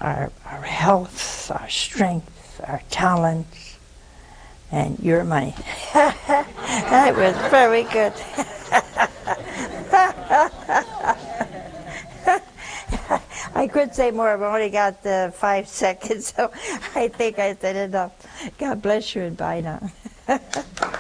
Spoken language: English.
our health, our strength, our talents, and your money. That was very good. I could say more, but I only got 5 seconds, so I think I said enough. God bless you and bye now.